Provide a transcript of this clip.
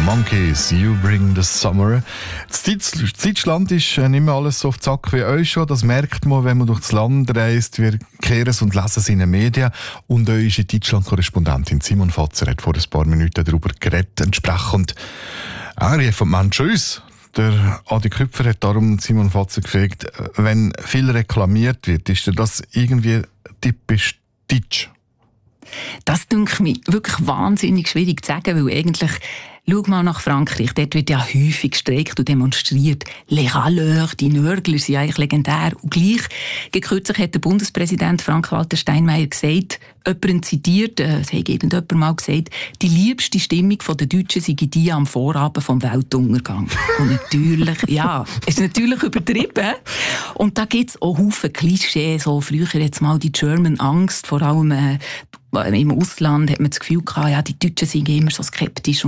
Monkeys, You Bring the Summer. Das Deutschland ist nicht mehr alles so auf Zack wie euch schon. Das merkt man, wenn man durch das Land reist. Wir kehren es und lesen es in den Medien. Und unsere Deutschland-Korrespondentin Simon Fatzer hat vor ein paar Minuten darüber geredet. Entsprechend rief die Menschen uns. Der Adi Küpfer hat darum Simon Fatzer gefragt, wenn viel reklamiert wird, ist das irgendwie typisch deutsch? Das dünkt mich wirklich wahnsinnig schwierig zu sagen, weil eigentlich, schau mal nach Frankreich, dort wird ja häufig gestreikt und demonstriert. Les Râleurs, die Nörgler sind eigentlich legendär. Und gleich, kürzlich hat der Bundespräsident Frank-Walter Steinmeier gesagt, jemanden zitiert, es hat irgendjemand mal gesagt, die liebste Stimmung der Deutschen sei die am Vorabend vom Weltuntergang. Und natürlich, ja, ist natürlich übertrieben. Und da gibt es auch Haufen Klischees, so früher jetzt mal die German Angst, vor allem im Ausland hat man das Gefühl gehabt, ja, die Deutschen sind immer so skeptisch.